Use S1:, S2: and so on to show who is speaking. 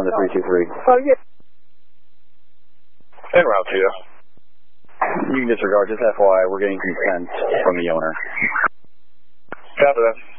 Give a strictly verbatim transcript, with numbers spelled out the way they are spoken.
S1: on the three two three.
S2: Oh, yeah.
S3: En route to you.
S1: You can disregard, just F Y I, we're getting consent from the owner.
S3: Copy that.